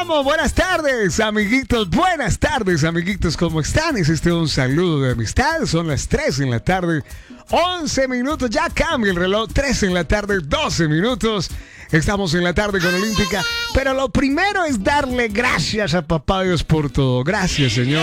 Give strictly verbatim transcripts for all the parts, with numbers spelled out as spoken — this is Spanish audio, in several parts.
¿Cómo? Buenas tardes, amiguitos. Buenas tardes, amiguitos. ¿Cómo están? Es este un saludo de amistad. Son las tres en la tarde, once minutos. Ya cambia el reloj. tres en la tarde, doce minutos. Estamos en la tarde con Olímpica. Pero lo primero es darle gracias a Papá Dios por todo. Gracias, Señor.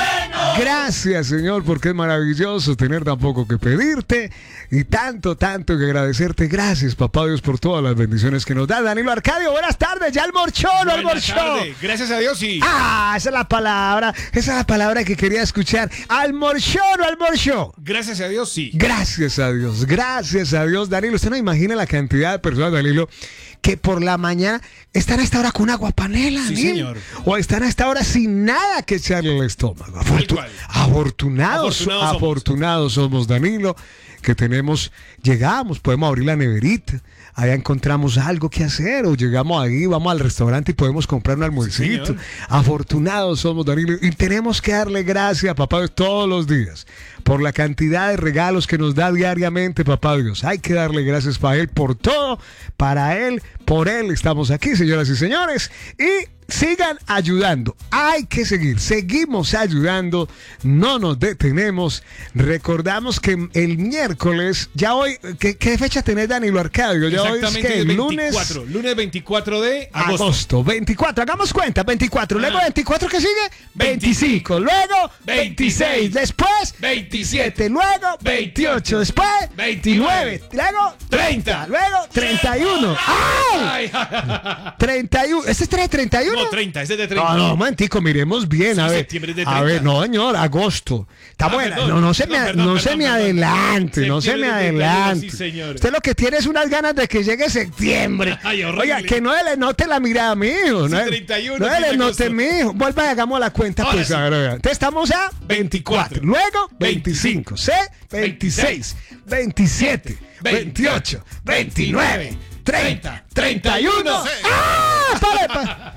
Gracias, Señor, porque es maravilloso tener tan poco que pedirte y tanto, tanto que agradecerte. Gracias, Papá Dios, por todas las bendiciones que nos da. Danilo Arcadio, buenas tardes. Ya almorzó, no almorzó. Gracias a Dios, sí. Ah, esa es la palabra. Esa es la palabra que quería escuchar. ¿Almorzó o no almorzó? Gracias a Dios, sí. Gracias a Dios, gracias a Dios. Danilo, usted no imagina la cantidad de personas, Danilo, que por la mañana están a esta hora con agua panela, sí, Danilo, señor. o están a esta hora sin nada que echarle al estómago. Afortu- afortunados, afortunados, afortunados somos. somos, Danilo, que tenemos, llegamos, podemos abrir la neverita, allá encontramos algo que hacer, o llegamos ahí, vamos al restaurante y podemos comprar un almuercito. Sí, afortunados somos, Danilo, y tenemos que darle gracias a Papá Dios todos los días por la cantidad de regalos que nos da diariamente, Papá Dios. Hay que darle gracias para Él por todo, para Él, por Él estamos aquí, señoras y señores, y sigan ayudando, hay que seguir, seguimos ayudando, no nos detenemos. Recordamos que el miércoles, ya hoy, ¿qué, qué fecha tenés, Danilo Arcadio? Ya hoy es que el lunes, lunes veinticuatro de agosto. agosto, veinticuatro, hagamos cuenta, veinticuatro, luego veinticuatro, ¿qué sigue? veinticinco, luego veintiséis, después veintisiete, luego veintiocho, después veintinueve, luego treinta, luego treinta y uno. ¡Ay! treinta y uno, ¿este es treinta y uno? No, treinta, ese es de treinta. No, no, momentico, miremos bien, sí, a ver. Septiembre es de treinta. A ver, no, señor, agosto. Está ah, buena. Perdón, no, no se perdón, me, perdón, no perdón, se me perdón, adelante, no se me adelante. Sí, señor. Usted lo que tiene es unas ganas de que llegue septiembre. Ay, oiga, que no le note la mirada, mijo. Sí, no, treinta y uno, no le note, mijo. Vuelva y hagamos la cuenta, ahora pues. sí. A ver, a ver. Entonces estamos a veinticuatro, luego veinticinco, C, veintiséis, veintisiete, veintiocho, veintinueve, treinta, treinta y uno. ¡Ah! ¡Pare, pa!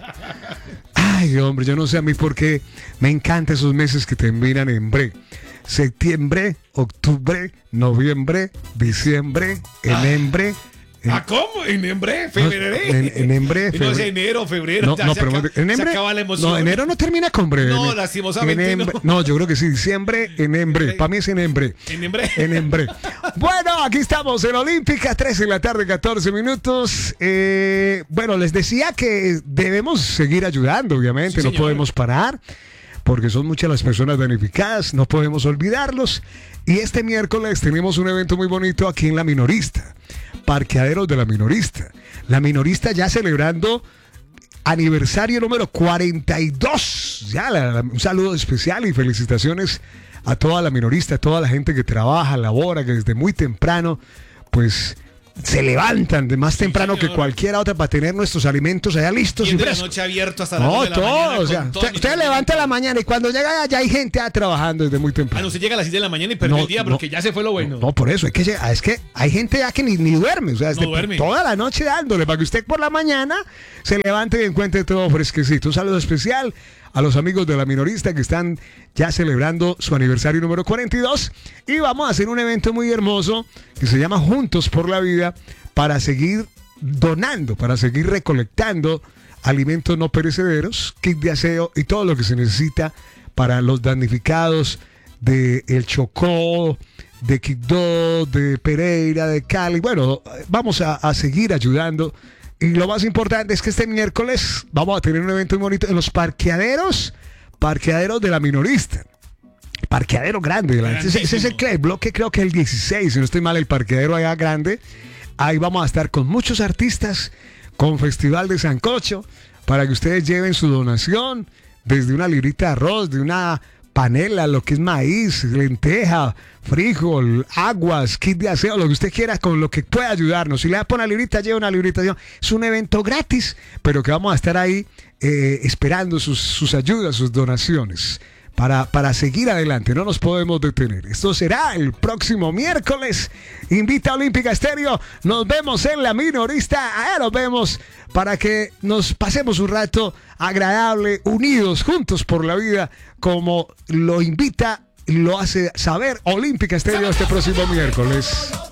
Ay, hombre, yo no sé a mí por qué me encantan esos meses que terminan en bre. Septiembre, octubre, noviembre, diciembre, enero. En, ¿Ah, cómo? ¿En enero? ¿Febrero? En, en enero, febrero. No sé, enero, febrero. No, ya no se, pero acaba, en se acaba la emoción. No, enero no termina con bre. No, lastimosamente no. no. yo creo que sí, diciembre, enero. Para mí es enero. En enero. Bueno, aquí estamos en Olímpica, tres de la tarde, catorce minutos. Eh, bueno, les decía que debemos seguir ayudando, obviamente, sí, no podemos parar, porque son muchas las personas damnificadas, no podemos olvidarlos. Y este miércoles tenemos un evento muy bonito aquí en La Minorista, Parqueaderos de La Minorista. La Minorista ya celebrando aniversario número cuarenta y dos. Ya, la, la, un saludo especial y felicitaciones a toda La Minorista, a toda la gente que trabaja, labora, que desde muy temprano, pues se levantan de más temprano sí, que cualquier otra para tener nuestros alimentos allá listos y, y frescos. De la noche abierto hasta no, las de la todo, mañana. O sea, usted, usted levanta a la mañana y cuando llega ya hay gente ya trabajando desde muy temprano. Ah, no, se llega a las seis de la mañana y pierde no, el día porque no, ya se fue lo bueno. No, no por eso, es que, es que hay gente ya que ni, ni duerme, o sea, no duerme. toda la noche dándole para que usted por la mañana se levante y encuentre todo fresquecito. Un saludo especial a los amigos de La Minorista que están ya celebrando su aniversario número cuarenta y dos, y vamos a hacer un evento muy hermoso que se llama Juntos por la Vida, para seguir donando, para seguir recolectando alimentos no perecederos, kit de aseo y todo lo que se necesita para los damnificados de El Chocó, de Quibdó, de Pereira, de Cali. Bueno, vamos a, a seguir ayudando. Y lo más importante es que este miércoles vamos a tener un evento muy bonito en los parqueaderos, parqueaderos de La Minorista. Parqueadero grande. La, ese, ese es el, el bloque, creo que el dieciséis, si no estoy mal, el parqueadero allá grande. Ahí vamos a estar con muchos artistas, con Festival de Sancocho, para que ustedes lleven su donación, desde una librita de arroz, de una panela, lo que es maíz, lenteja, frijol, aguas, kit de aseo, lo que usted quiera, con lo que pueda ayudarnos. Si le da por una librita, lleva una librita. Es un evento gratis, pero que vamos a estar ahí eh, esperando sus, sus ayudas, sus donaciones. Para, para seguir adelante, no nos podemos detener. Esto será el próximo miércoles. Invita a Olímpica Estéreo. Nos vemos en La Minorista. Allá nos vemos para que nos pasemos un rato agradable, unidos, juntos por la vida, como lo invita, lo hace saber Olímpica Estéreo este próximo miércoles.